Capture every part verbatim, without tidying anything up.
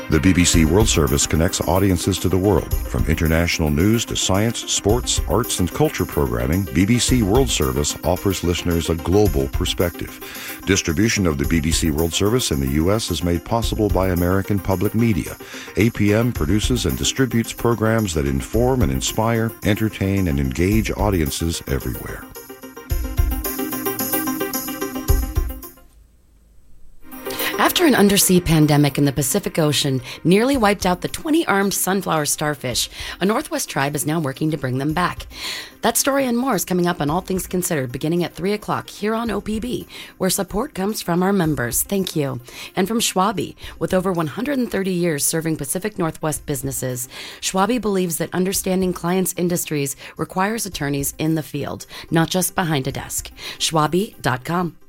The B B C World Service connects audiences to the world. From international news to science, sports, arts, and culture programming, B B C World Service offers listeners a global perspective. Distribution of the B B C World Service in the U S is made possible by American Public Media. A P M produces and distributes programs that inform and inspire, entertain, and engage audiences everywhere. After an undersea pandemic in the Pacific Ocean nearly wiped out the twenty-armed sunflower starfish, a Northwest tribe is now working to bring them back. That story and more is coming up on All Things Considered beginning at three o'clock here on O P B, where support comes from our members. Thank you. And from Schwabe, with over one hundred thirty years serving Pacific Northwest businesses, Schwabe believes that understanding clients' industries requires attorneys in the field, not just behind a desk. Schwabe dot com.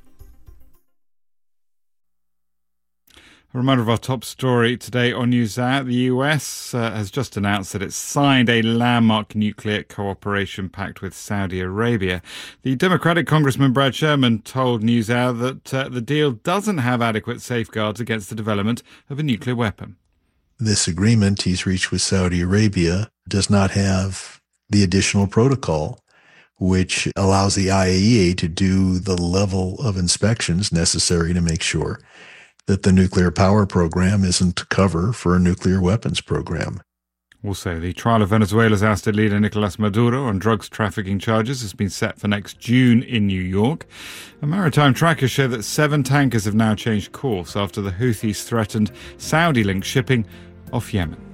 A reminder of our top story today on NewsHour. The U S uh, has just announced that it's signed a landmark nuclear cooperation pact with Saudi Arabia. The Democratic Congressman Brad Sherman told NewsHour that uh, the deal doesn't have adequate safeguards against the development of a nuclear weapon. This agreement he's reached with Saudi Arabia does not have the additional protocol, which allows the I A E A to do the level of inspections necessary to make sure that the nuclear power program isn't cover for a nuclear weapons program. Also, the trial of Venezuela's ousted leader Nicolas Maduro on drugs trafficking charges has been set for next June in New York. A maritime trackers show that seven tankers have now changed course after the Houthis threatened Saudi-linked shipping off Yemen.